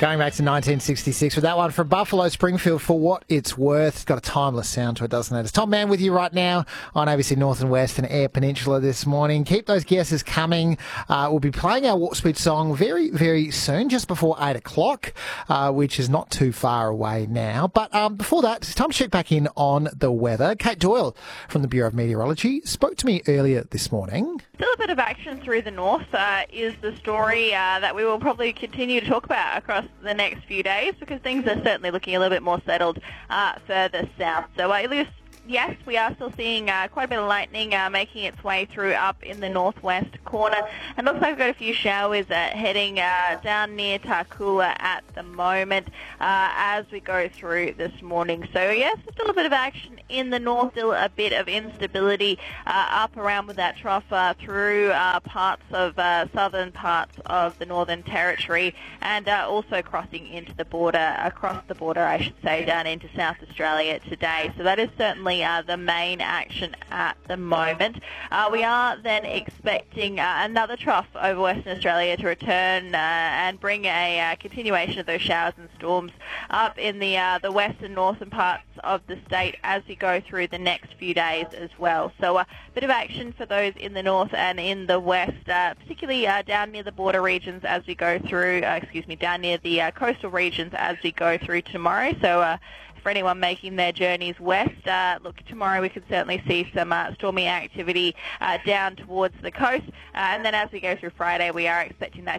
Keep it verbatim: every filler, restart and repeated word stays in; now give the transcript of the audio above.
Going back to nineteen sixty-six with that one from Buffalo Springfield, For What It's Worth. It's got a timeless sound to it, doesn't it? It's Tom Mann with you right now on A B C North and West and Air Peninsula this morning. Keep those guesses coming. Uh, we'll be playing our Warp Speed song very, very soon, just before eight o'clock, uh, which is not too far away now. But um, before that, it's time to check back in on the weather. Kate Doyle from the Bureau of Meteorology spoke to me earlier this morning. Still a bit of action through the north uh, is the story uh, that we will probably continue to talk about across the next few days, because things are certainly looking a little bit more settled uh, further south. So uh, at least, yes, we are still seeing uh, quite a bit of lightning uh, making its way through up in the northwest corner. And looks like we've got a few showers uh, heading uh, down near Tarcoola at the moment uh, as we go through this morning. So yes, still a bit of action in the north, still a bit of instability uh, up around with that trough uh, through uh, parts of uh, southern parts of the Northern Territory, and uh, also crossing into the border, across the border I should say, down into South Australia today. So that is certainly uh, the main action at the moment. Uh, we are then expecting uh, another trough over Western Australia to return uh, and bring a uh, continuation of those showers and storms up in the uh, the west and northern parts of the state as we go through the next few days as well. So a bit of action for those in the north and in the west, uh, particularly uh, down near the border regions as we go through, uh, excuse me, down near the uh, coastal regions as we go through tomorrow. So uh, for anyone making their journeys west, uh, look, tomorrow we could certainly see some uh, stormy activity uh, down towards the coast. Uh, and then as we go through Friday, we are expecting that